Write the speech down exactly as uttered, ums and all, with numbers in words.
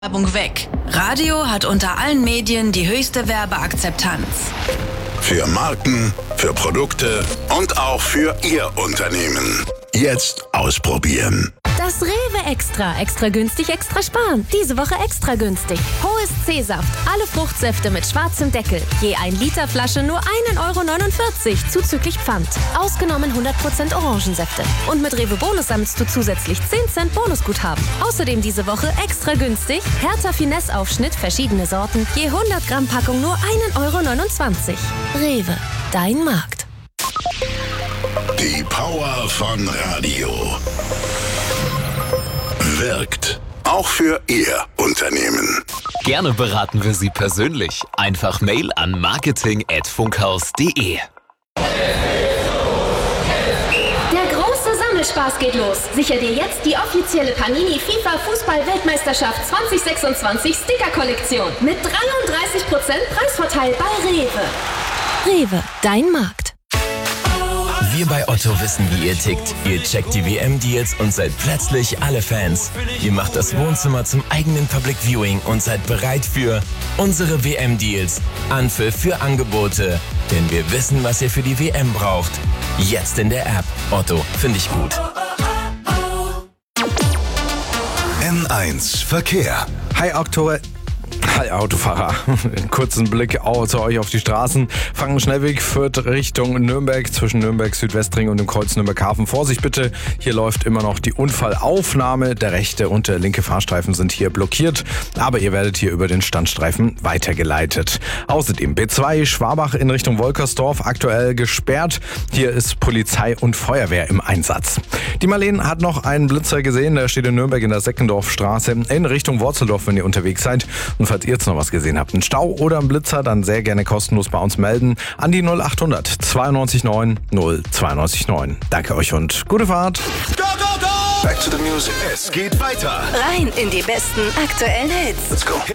Werbung weg. Radio hat unter allen Medien die höchste Werbeakzeptanz. Für Marken, für Produkte und auch für Ihr Unternehmen. Jetzt ausprobieren. Das Rewe Extra. Extra günstig, extra sparen. Diese Woche extra günstig. Hohes C-Saft. Alle Fruchtsäfte mit schwarzem Deckel. Je ein Liter Flasche nur ein Euro neunundvierzig zuzüglich Pfand. Ausgenommen hundert Prozent Orangensäfte. Und mit Rewe Bonus sammelst du zusätzlich zehn Cent Bonusguthaben. Außerdem diese Woche extra günstig. Hertha Finesse Aufschnitt, verschiedene Sorten. Je hundert Gramm Packung nur ein Euro neunundzwanzig. Rewe. Dein Markt. Die Power von Radio wirkt auch für Ihr Unternehmen. Gerne beraten wir Sie persönlich. Einfach Mail an marketing at funkhaus punkt de. Der große Sammelspaß geht los. Sicher dir jetzt die offizielle Panini FIFA Fußball-Weltmeisterschaft zwanzig sechsundzwanzig Sticker-Kollektion mit dreiunddreißig Prozent Preisvorteil bei Rewe. Rewe, dein Markt. Wir bei Otto wissen, wie ihr tickt. Ihr checkt die W M-Deals und seid plötzlich alle Fans. Ihr macht das Wohnzimmer zum eigenen Public Viewing und seid bereit für unsere W M-Deals. Anpfiff für Angebote. Denn wir wissen, was ihr für die W M braucht. Jetzt in der App. Otto, finde ich gut. N eins Verkehr. Hi Oktober. Hi Autofahrer, einen kurzen Blick zu euch auf die Straßen. Fangen Schnellweg Fürth Richtung Nürnberg, zwischen Nürnberg Südwestring und dem Kreuz Nürnberg-Hafen. Vorsicht bitte, hier läuft immer noch die Unfallaufnahme. Der rechte und der linke Fahrstreifen sind hier blockiert, aber ihr werdet hier über den Standstreifen weitergeleitet. Außerdem B zwei Schwabach in Richtung Wolkersdorf, aktuell gesperrt. Hier ist Polizei und Feuerwehr im Einsatz. Die Marleen hat noch einen Blitzer gesehen, der steht in Nürnberg in der Seckendorfstraße in Richtung Worzeldorf, wenn ihr unterwegs seid. Und falls ihr jetzt noch was gesehen habt, einen Stau oder einen Blitzer, dann sehr gerne kostenlos bei uns melden an die null achthundert zweiundneunzig neun null zweiundneunzig neun. Danke euch und gute Fahrt. Go, go, go! Back to the music. Es geht weiter. Rein in die besten aktuellen Hits. Let's go.